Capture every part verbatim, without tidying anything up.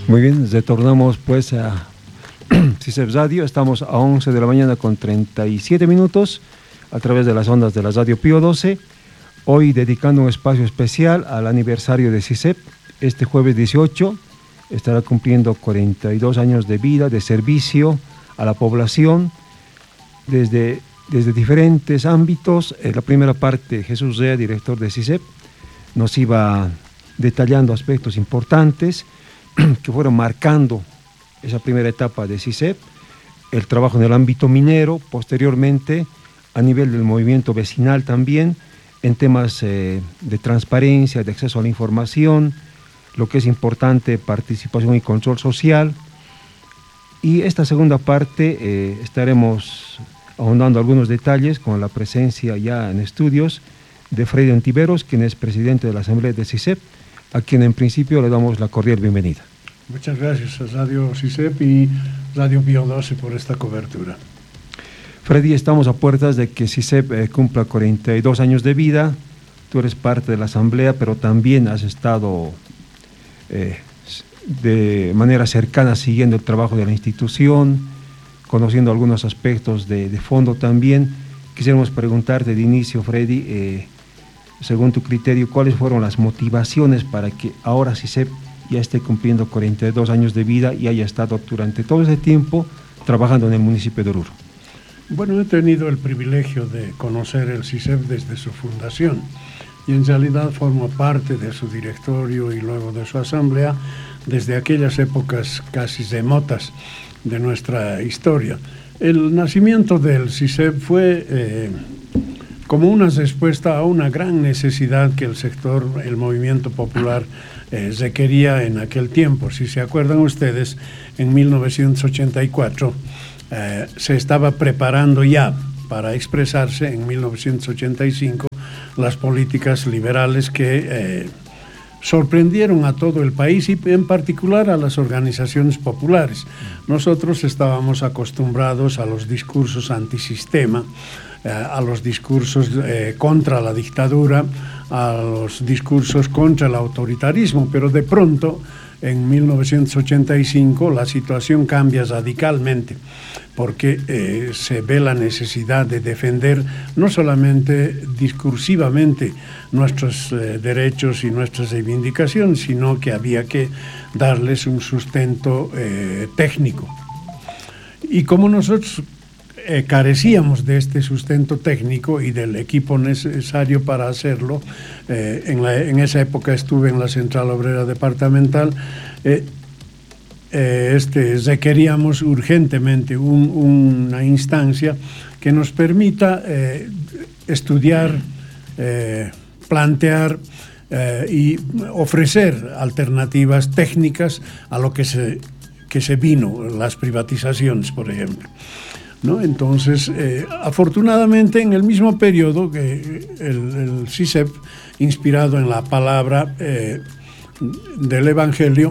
Muy bien, retornamos pues a CISEP Radio. Estamos a once de la mañana con treinta y siete minutos a través de las ondas de la Radio Pío doce. Hoy dedicando un espacio especial al aniversario de CISEP. Este jueves dieciocho estará cumpliendo cuarenta y dos años de vida, de servicio a la población desde, desde diferentes ámbitos. En la primera parte, Jesús Rea, director de CISEP, nos iba detallando aspectos importantes que fueron marcando esa primera etapa de CISEP, el trabajo en el ámbito minero, posteriormente a nivel del movimiento vecinal también, en temas eh, de transparencia, de acceso a la información, lo que es importante, participación y control social. Y esta segunda parte eh, estaremos ahondando algunos detalles con la presencia ya en estudios de Freddy Ontiveros, quien es presidente de la Asamblea de CISEP, a quien en principio le damos la cordial bienvenida. Muchas gracias a Radio CISEP y Radio Pío doce por esta cobertura. Freddy, estamos a puertas de que CISEP eh, cumpla cuarenta y dos años de vida. Tú eres parte de la Asamblea, pero también has estado eh, de manera cercana siguiendo el trabajo de la institución, conociendo algunos aspectos de, de fondo también. Quisiéramos preguntarte de inicio, Freddy, eh, según tu criterio, ¿cuáles fueron las motivaciones para que ahora CISEP ya esté cumpliendo cuarenta y dos años de vida y haya estado durante todo ese tiempo trabajando en el municipio de Oruro? Bueno, he tenido el privilegio de conocer el CISEP desde su fundación y en realidad formo parte de su directorio y luego de su asamblea desde aquellas épocas casi remotas de nuestra historia. El nacimiento del CISEP fue eh, como una respuesta a una gran necesidad que el sector, el movimiento popular, eh, requería en aquel tiempo. Si se acuerdan ustedes, en mil novecientos ochenta y cuatro eh, se estaba preparando ya para expresarse en mil novecientos ochenta y cinco las políticas liberales que eh, sorprendieron a todo el país y en particular a las organizaciones populares. Nosotros estábamos acostumbrados a los discursos antisistema, eh, a los discursos eh, contra la dictadura, a los discursos contra el autoritarismo, pero de pronto en mil novecientos ochenta y cinco la situación cambia radicalmente porque eh, se ve la necesidad de defender no solamente discursivamente nuestros eh, derechos y nuestras reivindicaciones, sino que había que darles un sustento eh, técnico. Y como nosotros eh, carecíamos de este sustento técnico y del equipo necesario para hacerlo, eh, en, la, en esa época estuve en la Central Obrera Departamental, eh, Eh, este, requeríamos urgentemente un, una instancia que nos permita eh, estudiar, eh, plantear eh, y ofrecer alternativas técnicas a lo que se, que se vino, las privatizaciones, por ejemplo, ¿no? Entonces, eh, afortunadamente, en el mismo periodo que el, el CISEP, inspirado en la palabra eh, del Evangelio,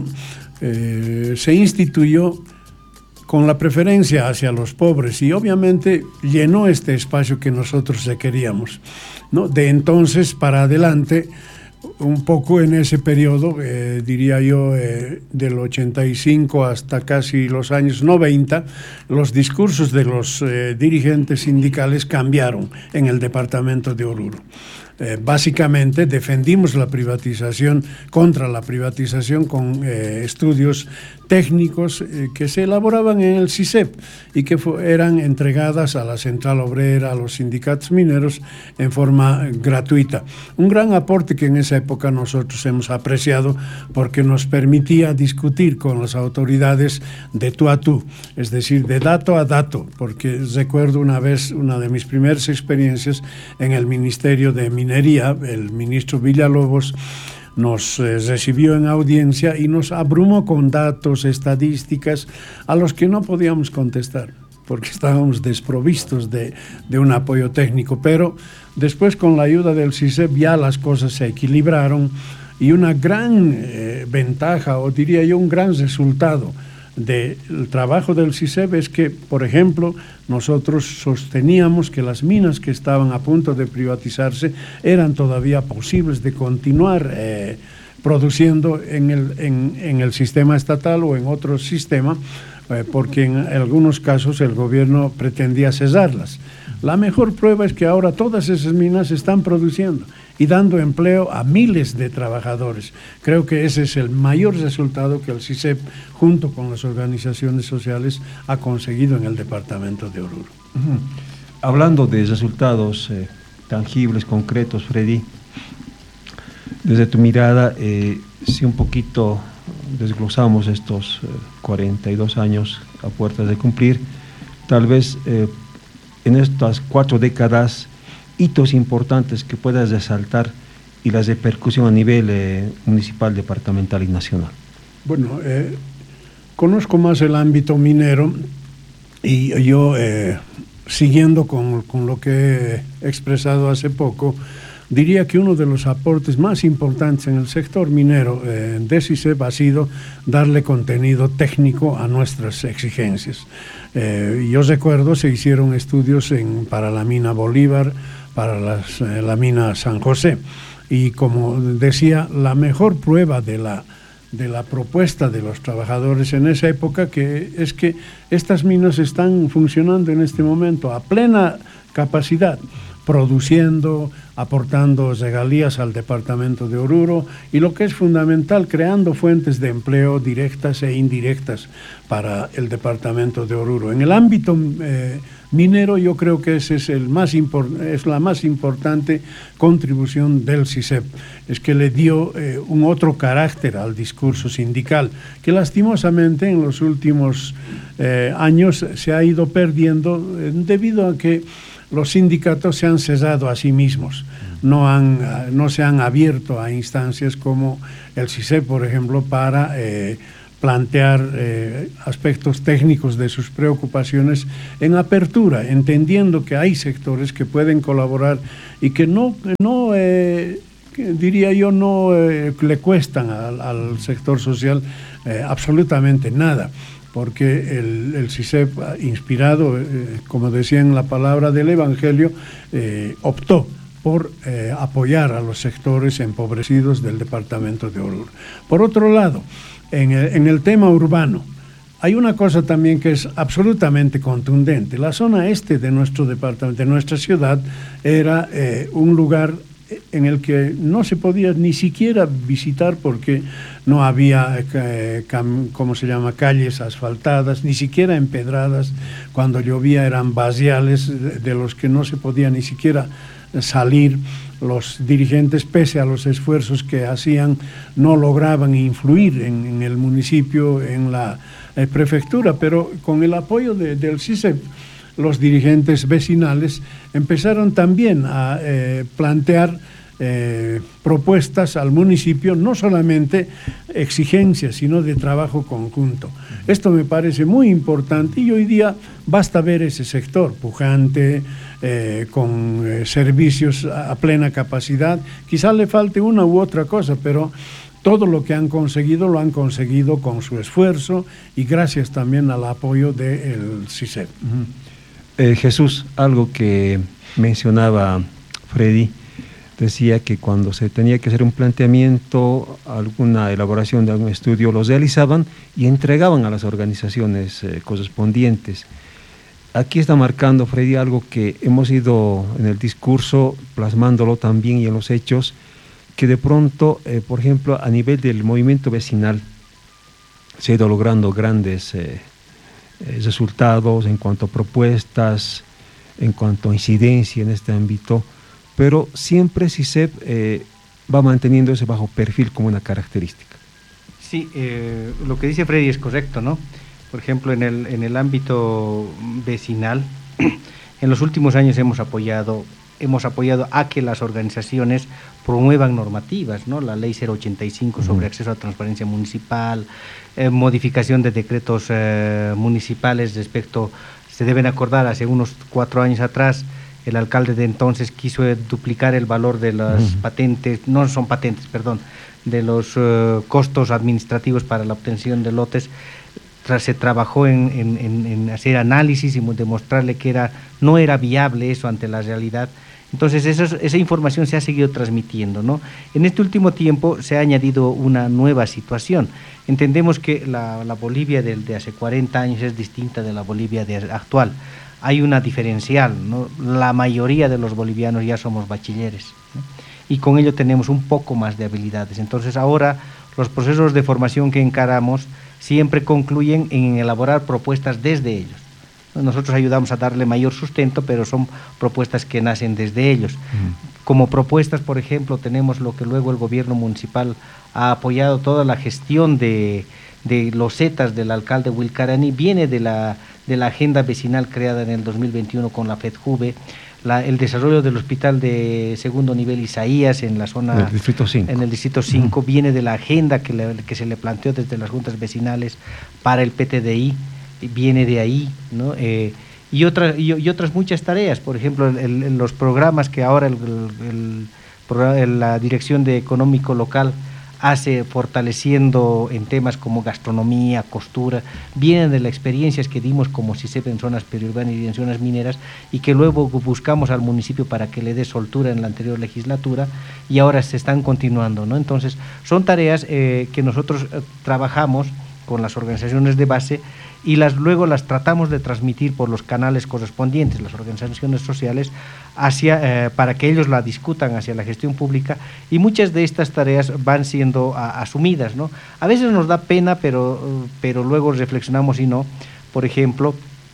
Eh, se instituyó con la preferencia hacia los pobres y obviamente llenó este espacio que nosotros requeríamos, ¿no? De entonces para adelante, un poco en ese periodo, eh, diría yo, eh, del ochenta y cinco hasta casi los años noventa, los discursos de los eh, dirigentes sindicales cambiaron en el departamento de Oruro. Eh, básicamente defendimos la privatización, contra la privatización con eh, estudios técnicos eh, que se elaboraban en el CISEP y que eran entregadas a la Central Obrera, a los sindicatos mineros en forma gratuita. Un gran aporte que en esa época nosotros hemos apreciado porque nos permitía discutir con las autoridades de tú a tú, es decir, de dato a dato, porque recuerdo una vez, una de mis primeras experiencias en el Ministerio de Minería, el ministro Villalobos nos eh, recibió en audiencia y nos abrumó con datos, estadísticas a los que no podíamos contestar porque estábamos desprovistos de, de un apoyo técnico, pero después con la ayuda del CISEP ya las cosas se equilibraron y una gran eh, ventaja, o diría yo un gran resultado del trabajo del CISEP es que, por ejemplo, nosotros sosteníamos que las minas que estaban a punto de privatizarse eran todavía posibles de continuar eh, produciendo en el, en, en el sistema estatal o en otro sistema, eh, porque en algunos casos el gobierno pretendía cesarlas. La mejor prueba es que ahora todas esas minas están produciendo y dando empleo a miles de trabajadores. Creo que ese es el mayor resultado que el CICEP, junto con las organizaciones sociales, ha conseguido en el departamento de Oruro. Uh-huh. Hablando de resultados eh, tangibles, concretos, Freddy, desde tu mirada, eh, si un poquito desglosamos estos eh, cuarenta y dos años a puertas de cumplir, tal vez eh, en estas cuatro décadas, hitos importantes que puedas resaltar y la repercusión a nivel eh, municipal, departamental y nacional. Bueno, eh, conozco más el ámbito minero y yo, eh, siguiendo con, con lo que he expresado hace poco, diría que uno de los aportes más importantes en el sector minero eh, de CICEP ha sido darle contenido técnico a nuestras exigencias. Eh, yo recuerdo, se hicieron estudios en, para la mina Bolívar, para las, eh, la mina San José, y como decía, la mejor prueba de la, de la propuesta de los trabajadores en esa época que es que estas minas están funcionando en este momento a plena capacidad, produciendo, aportando regalías al departamento de Oruro y, lo que es fundamental, creando fuentes de empleo directas e indirectas para el departamento de Oruro. En el ámbito eh, minero, yo creo que ese es, el más es la más importante contribución del CICEP, es que le dio eh, un otro carácter al discurso sindical, que lastimosamente en los últimos eh, años se ha ido perdiendo eh, debido a que los sindicatos se han cesado a sí mismos, no, han, no se han abierto a instancias como el CICEP, por ejemplo, para eh, plantear eh, aspectos técnicos de sus preocupaciones en apertura, entendiendo que hay sectores que pueden colaborar y que no, no eh, que diría yo, no eh, le cuestan al, al sector social eh, absolutamente nada, porque el, el CICEP, inspirado, eh, como decía en la palabra del Evangelio, eh, optó por eh, apoyar a los sectores empobrecidos del departamento de Oruro. Por otro lado, en el, en el tema urbano, hay una cosa también que es absolutamente contundente. La zona este de nuestro departamento, de nuestra ciudad, era eh, un lugar en el que no se podía ni siquiera visitar porque no había, eh, cam, ¿cómo se llama?, calles asfaltadas, ni siquiera empedradas. Cuando llovía eran baciales de, de los que no se podía ni siquiera salir. Los dirigentes, pese a los esfuerzos que hacían, no lograban influir en, en el municipio, en la eh, prefectura, pero con el apoyo de, del CICEP, los dirigentes vecinales empezaron también a eh, plantear eh, propuestas al municipio, no solamente exigencias, sino de trabajo conjunto. Esto me parece muy importante y hoy día basta ver ese sector pujante, eh, con eh, servicios a, a plena capacidad. Quizá le falte una u otra cosa, pero todo lo que han conseguido lo han conseguido con su esfuerzo y gracias también al apoyo del CICEP. Uh-huh. Eh, Jesús, algo que mencionaba Freddy, decía que cuando se tenía que hacer un planteamiento, alguna elaboración de algún estudio, los realizaban y entregaban a las organizaciones eh, correspondientes. Aquí está marcando, Freddy, algo que hemos ido en el discurso plasmándolo también y en los hechos, que de pronto, eh, por ejemplo, a nivel del movimiento vecinal, se ha ido logrando grandes eh, eh, resultados en cuanto a propuestas, en cuanto a incidencia en este ámbito, pero siempre CICEP eh, va manteniendo ese bajo perfil como una característica. Sí, eh, lo que dice Freddy es correcto, ¿no? Por ejemplo, en el, en el ámbito vecinal, en los últimos años hemos apoyado, hemos apoyado a que las organizaciones promuevan normativas, ¿no? La ley cero ochenta y cinco sobre uh-huh. acceso a transparencia municipal, eh, modificación de decretos eh, municipales respecto, se deben acordar, hace unos cuatro años atrás, el alcalde de entonces quiso duplicar el valor de las uh-huh. patentes, no son patentes, perdón, de los uh, costos administrativos para la obtención de lotes. Tras, se trabajó en, en, en, en hacer análisis y demostrarle que era, no era viable eso ante la realidad, Entonces esa, esa información se ha seguido transmitiendo, ¿no? En este último tiempo se ha añadido una nueva situación. Entendemos que la, la Bolivia de, de hace cuarenta años es distinta de la Bolivia de actual. Hay una diferencial, ¿no? La mayoría de los bolivianos ya somos bachilleres, ¿no? Y con ello tenemos un poco más de habilidades. Entonces ahora los procesos de formación que encaramos siempre concluyen en elaborar propuestas desde ellos. Nosotros ayudamos a darle mayor sustento, pero son propuestas que nacen desde ellos. Mm. Como propuestas, por ejemplo, tenemos lo que luego el gobierno municipal ha apoyado, toda la gestión de, de losetas del alcalde Wilcarani, viene de la, de la agenda vecinal creada en el dos mil veintiuno con la FEDJUVE, la, el desarrollo del hospital de segundo nivel Isaías en la zona... En el distrito cinco. En el distrito cinco, mm. viene de la agenda que, le, que se le planteó desde las juntas vecinales para el P T D I, viene de ahí, ¿no? Eh, y, otras, y, y otras muchas tareas, por ejemplo, el, el, los programas que ahora el, el, el, la Dirección de Económico Local hace fortaleciendo en temas como gastronomía, costura, vienen de las experiencias que dimos como CISEP en zonas periurbanas y en zonas mineras, y que luego buscamos al municipio para que le dé soltura en la anterior legislatura, y ahora se están continuando, ¿no? Entonces, son tareas eh, que nosotros eh, trabajamos con las organizaciones de base y las luego las tratamos de transmitir por los canales correspondientes, las organizaciones sociales, hacia, eh, para que ellos la discutan hacia la gestión pública, y muchas de estas tareas van siendo a, asumidas, ¿no? A veces nos da pena, pero, pero luego reflexionamos y no. Por ejemplo,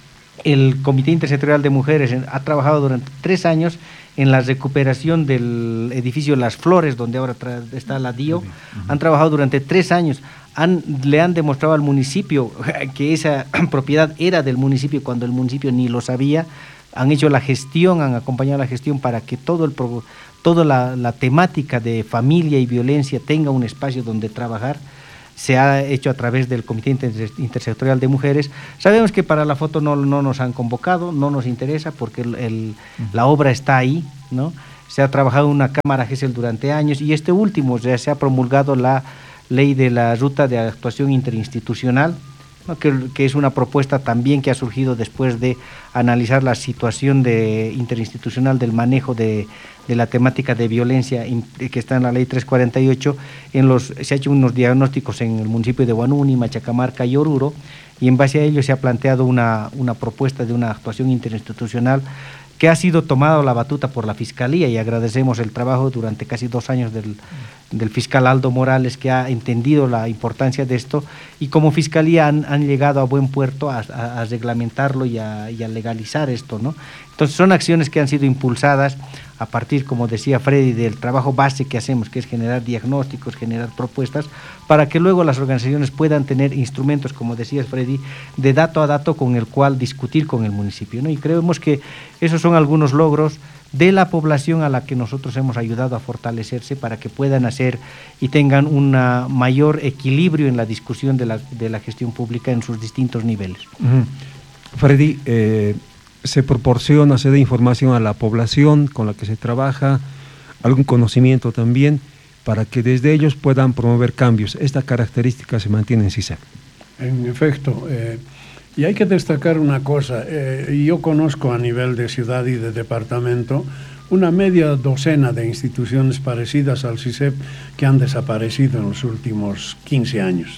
el Comité Intersectorial de Mujeres ha trabajado durante tres años en la recuperación del edificio Las Flores, donde ahora está la D I O, uh-huh. Han trabajado durante tres años, han, le han demostrado al municipio que esa propiedad era del municipio cuando el municipio ni lo sabía, han hecho la gestión, han acompañado la gestión para que todo el toda la, la temática de familia y violencia tenga un espacio donde trabajar. Se ha hecho a través del Comité Intersectorial de Mujeres. Sabemos que para la foto no, no nos han convocado, no nos interesa porque el, el, la obra está ahí, ¿no? Se ha trabajado una cámara G E S E L durante años, y este último ya se ha promulgado la ley de la ruta de actuación interinstitucional, ¿no? que, que es una propuesta también que ha surgido después de analizar la situación de, interinstitucional del manejo de, de la temática de violencia que está en la ley trescientos cuarenta y ocho. En los, se ha hecho unos diagnósticos en el municipio de Huanuni, Machacamarca y Oruro, y en base a ello se ha planteado una, una propuesta de una actuación interinstitucional que ha sido tomado la batuta por la Fiscalía, y agradecemos el trabajo durante casi dos años del, del fiscal Aldo Morales, que ha entendido la importancia de esto, y como Fiscalía han, han llegado a buen puerto a, a, a reglamentarlo y a, y a legalizar esto, ¿no? Entonces son acciones que han sido impulsadas a partir, como decía Freddy, del trabajo base que hacemos, que es generar diagnósticos, generar propuestas, para que luego las organizaciones puedan tener instrumentos, como decías Freddy, de dato a dato con el cual discutir con el municipio, ¿no? Y creemos que esos son algunos logros de la población a la que nosotros hemos ayudado a fortalecerse para que puedan hacer y tengan un mayor equilibrio en la discusión de la, de la gestión pública en sus distintos niveles. Uh-huh. Freddy, eh, se proporciona, se da información a la población con la que se trabaja, algún conocimiento también, para que desde ellos puedan promover cambios. Esta característica se mantiene en CISEP. En efecto, eh, y hay que destacar una cosa, eh, yo conozco a nivel de ciudad y de departamento una media docena de instituciones parecidas al CISEP que han desaparecido en los últimos quince años.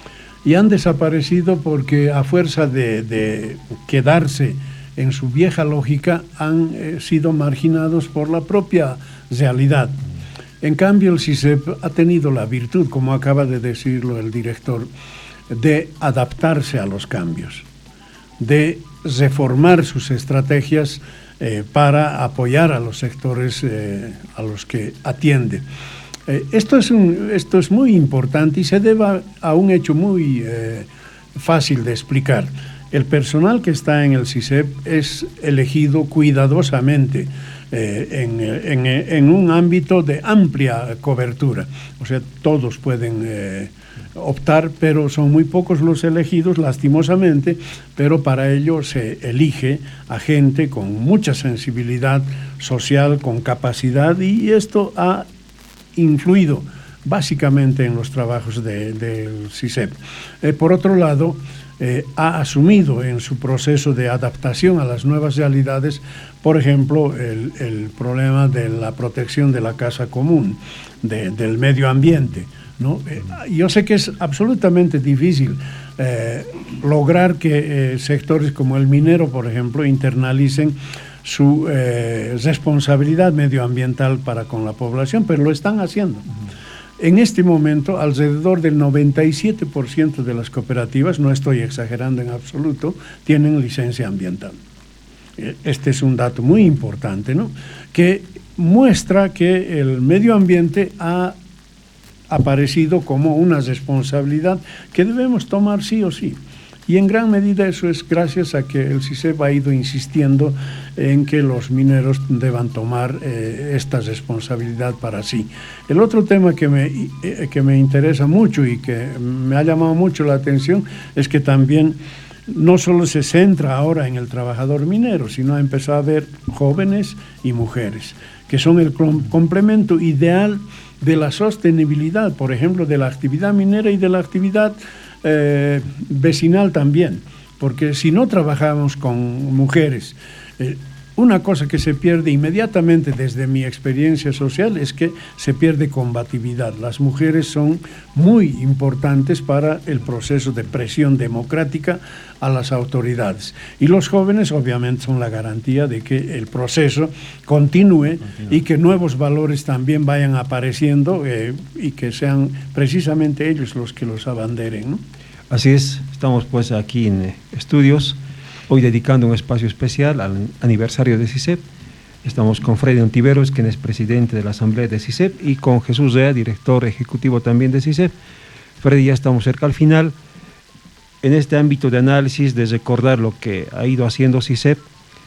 Y han desaparecido porque a fuerza de, de quedarse en su vieja lógica han eh, sido marginados por la propia realidad. En cambio, el CISEP ha tenido la virtud, como acaba de decirlo el director, de adaptarse a los cambios, de reformar sus estrategias eh, para apoyar a los sectores eh, a los que atiende. Eh, esto, es un, esto es muy importante y se debe a un hecho muy eh, fácil de explicar. El personal que está en el CISEP es elegido cuidadosamente eh, en, en, en un ámbito de amplia cobertura. O sea, todos pueden eh, optar, pero son muy pocos los elegidos, lastimosamente, pero para ello se elige a gente con mucha sensibilidad social, con capacidad, y esto ha influido básicamente en los trabajos de, del CISEP. Eh, por otro lado, eh, ha asumido en su proceso de adaptación a las nuevas realidades, por ejemplo, el, el problema de la protección de la casa común, de, del medio ambiente, ¿no? Eh, yo sé que es absolutamente difícil eh, lograr que eh, sectores como el minero, por ejemplo, internalicen su eh, responsabilidad medioambiental para con la población, pero lo están haciendo. Uh-huh. En este momento, alrededor del noventa y siete por ciento de las cooperativas, no estoy exagerando en absoluto, tienen licencia ambiental. Este es un dato muy importante, ¿no? Que muestra que el medio ambiente ha aparecido como una responsabilidad que debemos tomar sí o sí. Y en gran medida eso es gracias a que el CISEP ha ido insistiendo en que los mineros deban tomar eh, esta responsabilidad para sí. El otro tema que me, eh, que me interesa mucho y que me ha llamado mucho la atención es que también no solo se centra ahora en el trabajador minero, sino ha empezado a ver jóvenes y mujeres, que son el complemento ideal de la sostenibilidad, por ejemplo, de la actividad minera y de la actividad Eh, vecinal también, porque si no trabajamos con mujeres, eh, una cosa que se pierde inmediatamente desde mi experiencia social es que se pierde combatividad. Las mujeres son muy importantes para el proceso de presión democrática a las autoridades. Y los jóvenes obviamente son la garantía de que el proceso continúe, continúe. Y que nuevos valores también vayan apareciendo eh, y que sean precisamente ellos los que los abanderen, ¿no? Así es, estamos pues aquí en eh, estudios, hoy dedicando un espacio especial al aniversario de CISEP. Estamos con Freddy Ontiveros, quien es presidente de la Asamblea de CISEP, y con Jesús Rea, director ejecutivo también de CISEP. Freddy, ya estamos cerca al final. En este ámbito de análisis, de recordar lo que ha ido haciendo CISEP,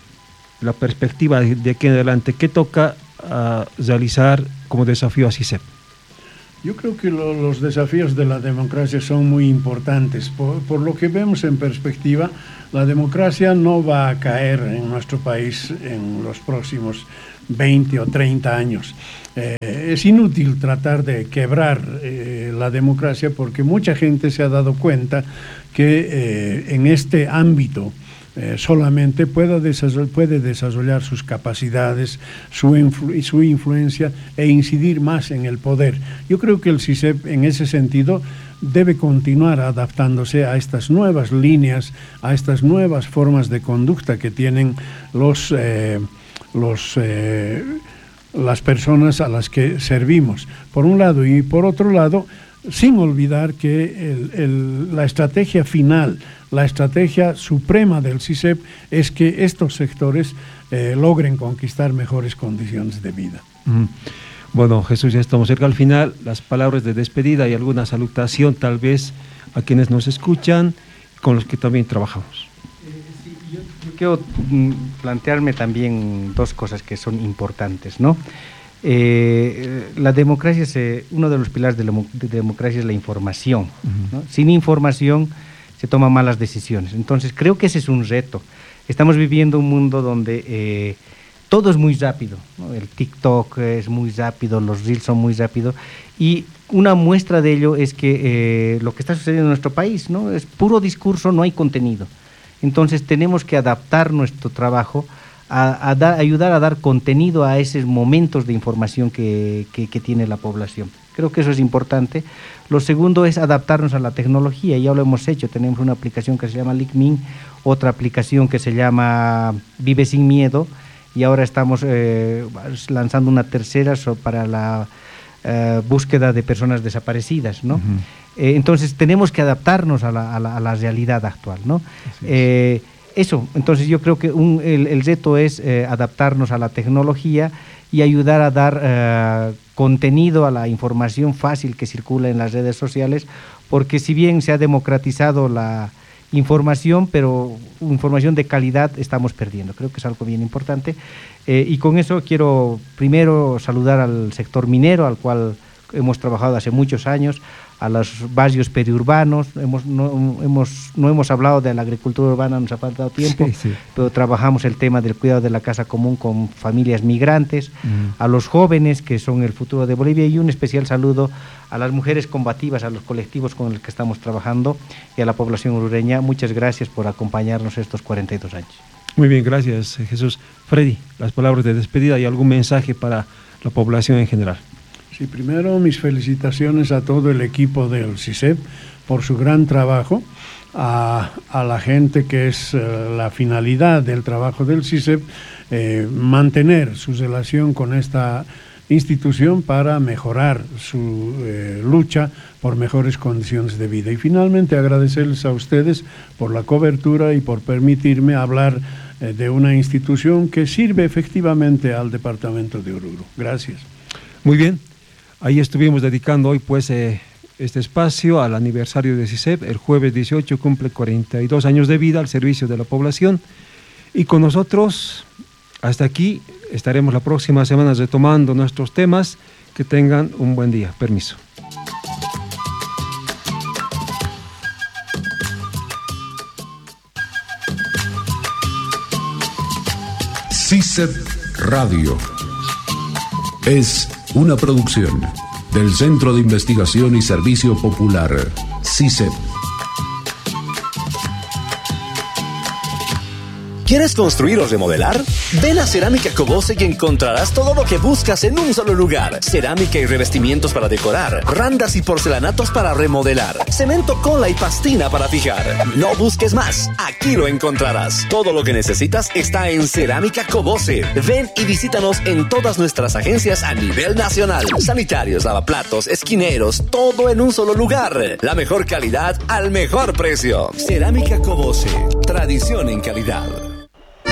la perspectiva de aquí en adelante, ¿qué toca uh, realizar como desafío a CISEP? Yo creo que lo, los desafíos de la democracia son muy importantes. Por, por lo que vemos en perspectiva, la democracia no va a caer en nuestro país en los próximos veinte o treinta años. Eh, es inútil tratar de quebrar eh, la democracia porque mucha gente se ha dado cuenta que eh, en este ámbito Eh, solamente pueda desarroll- puede desarrollar sus capacidades, su, influ- su influencia e incidir más en el poder. Yo creo que el CISEP en ese sentido debe continuar adaptándose a estas nuevas líneas, a estas nuevas formas de conducta que tienen los, eh, los, eh, las personas a las que servimos, por un lado, y por otro lado, sin olvidar que el, el, la estrategia final, la estrategia suprema del CISEP es que estos sectores eh, logren conquistar mejores condiciones de vida. Mm. Bueno, Jesús, ya estamos cerca al final. Las palabras de despedida y alguna salutación tal vez a quienes nos escuchan, con los que también trabajamos. Eh, sí, yo, yo quiero mm, plantearme también dos cosas que son importantes, ¿no? Eh, la democracia, se, uno de los pilares de la de democracia es la información, uh-huh. ¿no? Sin información se toman malas decisiones. Entonces creo que ese es un reto. Estamos viviendo un mundo donde eh, todo es muy rápido, ¿no? El TikTok es muy rápido, los Reels son muy rápidos, y una muestra de ello es que eh, lo que está sucediendo en nuestro país, ¿no? Es puro discurso, no hay contenido. Entonces tenemos que adaptar nuestro trabajo a, a da, ayudar a dar contenido a esos momentos de información que, que, que tiene la población. Creo que eso es importante. Lo segundo es adaptarnos a la tecnología, ya lo hemos hecho. Tenemos una aplicación que se llama LinkMin, otra aplicación que se llama Vive Sin Miedo, y ahora estamos eh, lanzando una tercera para la eh, búsqueda de personas desaparecidas, ¿no? Uh-huh. eh, entonces tenemos que adaptarnos a la, a la, a la realidad actual, ¿no? Eh, eso, entonces yo creo que un, el, el reto es eh, adaptarnos a la tecnología y ayudar a dar eh, contenido a la información fácil que circula en las redes sociales, porque si bien se ha democratizado la información, pero información de calidad estamos perdiendo. Creo que es algo bien importante. Eh, y con eso quiero primero saludar al sector minero, al cual hemos trabajado hace muchos años, a los barrios periurbanos. Hemos, no, hemos, no hemos hablado de la agricultura urbana, nos ha faltado tiempo, sí, sí. pero trabajamos el tema del cuidado de la casa común con familias migrantes, mm. a los jóvenes que son el futuro de Bolivia, y un especial saludo a las mujeres combativas, a los colectivos con los que estamos trabajando y a la población urureña. Muchas gracias por acompañarnos estos cuarenta y dos años. Muy bien, gracias, Jesús. Freddy, las palabras de despedida y algún mensaje para la población en general. Sí, primero mis felicitaciones a todo el equipo del C I C E P por su gran trabajo, a, a la gente que es uh, la finalidad del trabajo del C I C E P, eh, mantener su relación con esta institución para mejorar su eh, lucha por mejores condiciones de vida. Y finalmente agradecerles a ustedes por la cobertura y por permitirme hablar eh, de una institución que sirve efectivamente al departamento de Oruro. Gracias. Muy bien. Ahí estuvimos dedicando hoy pues eh, este espacio al aniversario de C I C E P. El jueves dieciocho cumple cuarenta y dos años de vida al servicio de la población. Y con nosotros, hasta aquí, estaremos la próxima semana retomando nuestros temas. Que tengan un buen día. Permiso. C I C E P Radio es una producción del Centro de Investigación y Servicio Popular, C I C E P. ¿Quieres construir o remodelar? Ven a Cerámica Cobose y encontrarás todo lo que buscas en un solo lugar. Cerámica y revestimientos para decorar, randas y porcelanatos para remodelar, cemento, cola y pastina para fijar. No busques más, aquí lo encontrarás. Todo lo que necesitas está en Cerámica Cobose. Ven y visítanos en todas nuestras agencias a nivel nacional. Sanitarios, lavaplatos, esquineros, todo en un solo lugar. La mejor calidad al mejor precio. Cerámica Cobose, tradición en calidad.